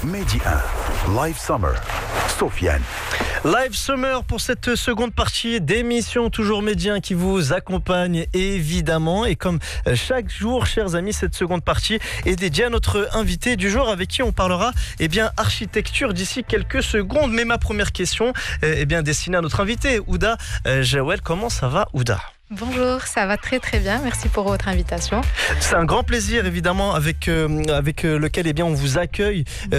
Medi 1, Live Summer, Sofiane. Live Summer pour cette seconde partie d'émission Toujours Médien qui vous accompagne évidemment. Et comme chaque jour, chers amis, cette seconde partie est dédiée à notre invité du jour avec qui on parlera architecture d'ici quelques secondes. Mais ma première question est destinée à notre invité, Ouda Jawel. Comment ça va, Ouda ? Bonjour, ça va très très bien, merci pour votre invitation. C'est un grand plaisir évidemment avec lequel on vous accueille